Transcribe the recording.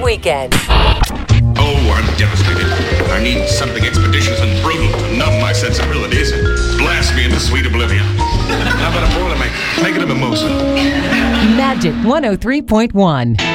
weekend. Oh, I'm devastated. I need something expeditious and brutal to numb my sensibilities and blast me into sweet oblivion. How about a Boilermaker? Make it a mimosa. Magic 103.1.